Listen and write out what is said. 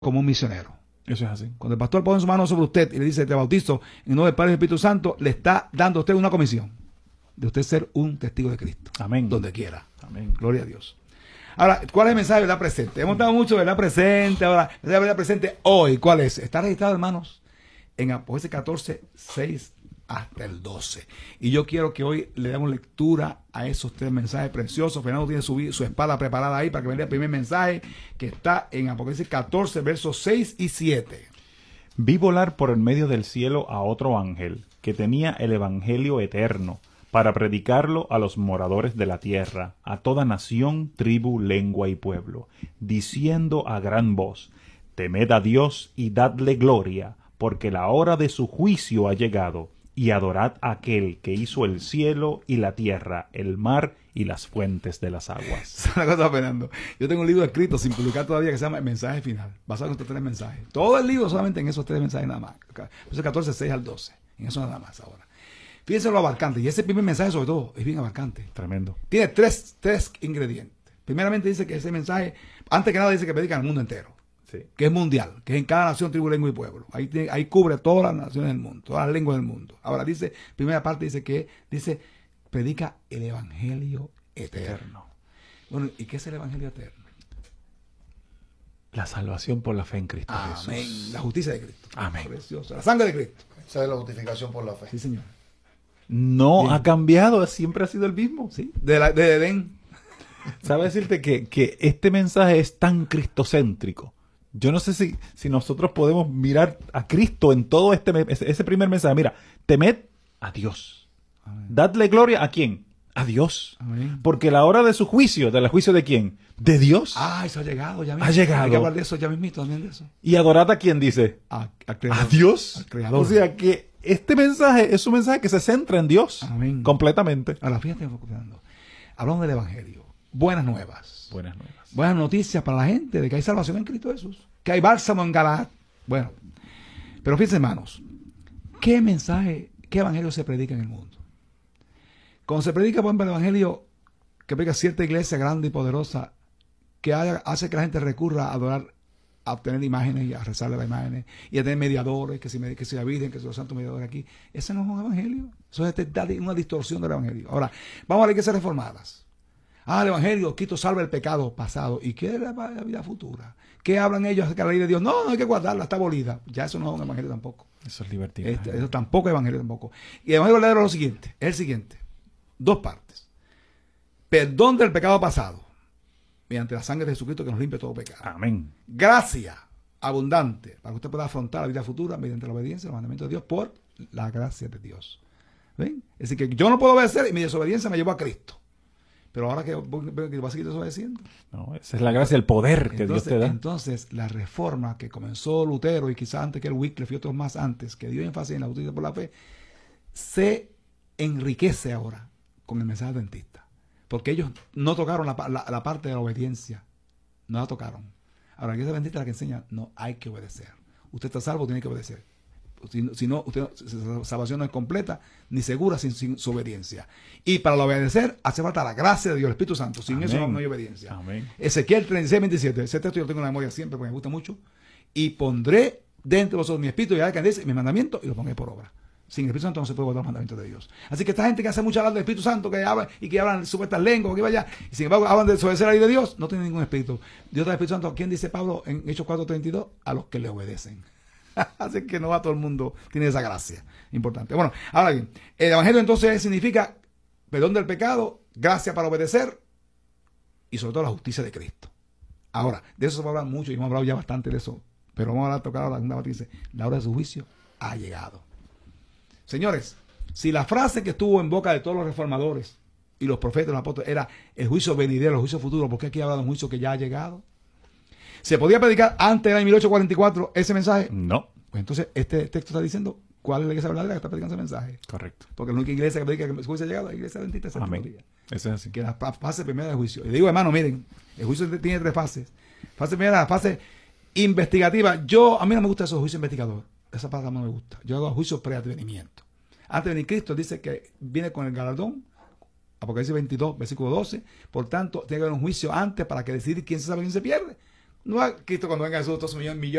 como un misionero. Eso es así. Cuando el pastor pone su mano sobre usted y le dice, te bautizo en el nombre del Padre y del Espíritu Santo, le está dando a usted una comisión de usted ser un testigo de Cristo. Amén. Donde quiera. Amén. Gloria a Dios. Ahora, ¿cuál es el mensaje de verdad presente? Hemos dado mucho de verdad presente. Ahora, la verdad presente hoy, ¿cuál es? Está registrado, hermanos, en Apocalipsis 14, 6 hasta el 12. Y yo quiero que hoy le demos lectura a esos tres mensajes preciosos. Fernando tiene su espada preparada ahí para que venga el primer mensaje, que está en Apocalipsis 14, versos 6 y 7. Vi volar por el medio del cielo a otro ángel, que tenía el evangelio eterno, para predicarlo a los moradores de la tierra, a toda nación, tribu, lengua y pueblo, diciendo a gran voz, temed a Dios y dadle gloria, porque la hora de su juicio ha llegado, y adorad a aquel que hizo el cielo y la tierra, el mar y las fuentes de las aguas. Es una cosa, Fernando. Yo tengo un libro escrito sin publicar todavía que se llama El mensaje final, basado en estos tres mensajes. Todo el libro solamente en esos tres mensajes nada más. Entonces 14, 6 al 12. En eso nada más ahora. Fíjense lo abarcante. Y ese primer mensaje, sobre todo, es bien abarcante. Tremendo. Tiene tres ingredientes. Primeramente dice que ese mensaje, antes que nada dice que predica al mundo entero. Sí. Que es mundial, que es en cada nación, tribu, lengua y pueblo. Ahí cubre todas las naciones del mundo, todas las lenguas del mundo. Ahora dice, primera parte dice predica el evangelio eterno. Bueno, ¿y qué es el evangelio eterno? La salvación por la fe en Cristo Amén. Jesús. La justicia de Cristo. Amén. Preciosa. La sangre de Cristo. Esa es la justificación por la fe. Sí, señor. No Bien. ha cambiado, siempre ha sido el mismo. Sí. De Edén. ¿Sabe decirte que este mensaje es tan cristocéntrico? Yo no sé si nosotros podemos mirar a Cristo en todo ese primer mensaje. Mira, temed a Dios. Amén. Dadle gloria a quién? A Dios. Amén. Porque la hora de su juicio, ¿del juicio de quién? De Dios. Eso ha llegado ya mismo. Ha llegado. Hay que hablar de eso ya mismito también de eso. Y adorad a quién dice. Al A creador. Dios. Al creador. O sea que este mensaje es un mensaje que se centra en Dios. Amén. Completamente. Ahora, fíjate, Fernando. Hablamos del evangelio. Buenas nuevas. Buenas nuevas. Buenas noticias para la gente de que hay salvación en Cristo Jesús, que hay bálsamo en Galaad. Bueno, pero fíjense, hermanos, ¿qué mensaje, qué evangelio se predica en el mundo? Cuando se predica, por ejemplo, el evangelio que predica cierta iglesia grande y poderosa, que hace que la gente recurra a adorar, a obtener imágenes y a rezarle las imágenes, y a tener mediadores, que si la Virgen, que si los santos mediadores aquí, ese no es un evangelio. Eso es una distorsión del evangelio. Ahora, vamos a las iglesias reformadas. El evangelio, Cristo salva el pecado pasado. ¿Y qué es la vida futura? ¿Qué hablan ellos acerca de la ley de Dios? No hay que guardarla, está abolida. Ya eso no es un evangelio tampoco. Eso es libertinaje. Eso tampoco es evangelio tampoco. Y el evangelio verdadero es el siguiente. Dos partes. Perdón del pecado pasado, mediante la sangre de Jesucristo que nos limpia todo pecado. Amén. Gracia abundante, para que usted pueda afrontar la vida futura mediante la obediencia al mandamiento de Dios por la gracia de Dios. ¿Ven? Es decir, que yo no puedo obedecer y mi desobediencia me llevó a Cristo. Pero ahora que va a seguir desobedeciendo. No, esa es la gracia, el poder que Dios te da. Entonces, la reforma que comenzó Lutero y quizás antes que el Wycliffe y otros más antes, que dio énfasis en la justicia por la fe, se enriquece ahora con el mensaje adventista. Porque ellos no tocaron la parte de la obediencia. No la tocaron. Ahora, la iglesia adventista es la que enseña, no hay que obedecer. Usted está salvo, tiene que obedecer. Si no, su salvación no es completa ni segura sin su obediencia. Y para obedecer hace falta la gracia de Dios, el Espíritu Santo. Sin eso no hay obediencia. Amén. Ezequiel 36, 27. Ese texto yo lo tengo en la memoria siempre porque me gusta mucho. Y pondré dentro de vosotros mi espíritu y haré que andéis mi mandamiento y lo pongáis por obra. Sin el Espíritu Santo no se puede guardar los mandamientos de Dios. Así que esta gente que hace mucho hablar del Espíritu Santo, que habla y que hablan supuestas lenguas, que vaya, y sin embargo hablan de desobedecer la ley de Dios, no tienen ningún espíritu. Dios da el Espíritu Santo. ¿Quién dice Pablo en Hechos 4:32? A los que le obedecen. Así que no a todo el mundo tiene esa gracia. Importante. Bueno, ahora bien, el evangelio entonces significa perdón del pecado, gracia para obedecer y sobre todo la justicia de Cristo. Ahora, de eso se va a hablar mucho y hemos hablado ya bastante de eso, pero vamos a tocar ahora una parte que dice, la hora de su juicio ha llegado. Señores, si la frase que estuvo en boca de todos los reformadores y los profetas, los apóstoles, era el juicio venidero, el juicio futuro, ¿por qué aquí habla de un juicio que ya ha llegado? ¿Se podía predicar antes del 1844 ese mensaje? No. Pues entonces este texto está diciendo cuál es la iglesia verdadera que está predicando ese mensaje. Correcto. Porque la única iglesia que predica que el juicio ha llegado es la iglesia adventista de séptimo día. Eso es así. Que es la fase primera del juicio. Y digo, hermano, miren, el juicio tiene tres fases. Fase primera, la fase investigativa. A mí no me gusta esos juicios investigadores. Esa palabra no me gusta. Yo hago juicios pre-advenimiento. Antes de venir Cristo dice que viene con el galardón. Apocalipsis 22, versículo 12. Por tanto, tiene que haber un juicio antes para que decidir quién se salva y quién se pierde. No a Cristo cuando venga Jesús, todos millones